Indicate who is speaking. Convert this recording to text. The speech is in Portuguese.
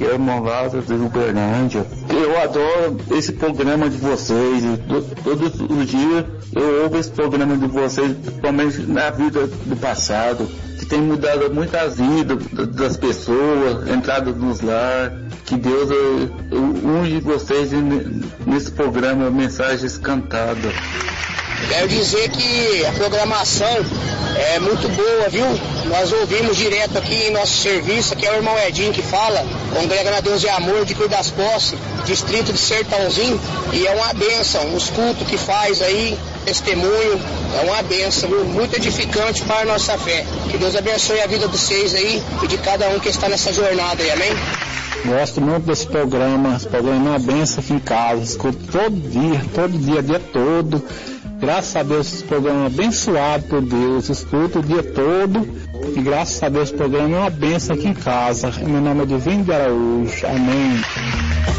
Speaker 1: que é o irmão Lázaro de Uberlândia. Eu adoro esse programa de vocês. Todos os dias eu ouço esse programa de vocês, principalmente na vida do passado, que tem mudado muito a vida das pessoas, entrada nos lares. Que Deus unge vocês nesse programa Mensagens Cantadas.
Speaker 2: Quero dizer que a programação é muito boa, viu? Nós ouvimos direto aqui em nosso serviço, que é o irmão Edinho que fala, congrega na Deus e Amor de Cruz das Poças, distrito de Sertãozinho, e é uma bênção, os cultos que faz aí, testemunho, é uma bênção, viu? Muito edificante para a nossa fé. Que Deus abençoe a vida de vocês aí e de cada um que está nessa jornada aí, amém?
Speaker 3: Gosto muito desse programa, esse programa é uma benção aqui em casa, escuto todo dia, dia todo. Graças a Deus esse programa é abençoado por Deus, escuto o dia todo e graças a Deus esse programa é uma benção aqui em casa. Meu nome é Divino de Araújo, amém.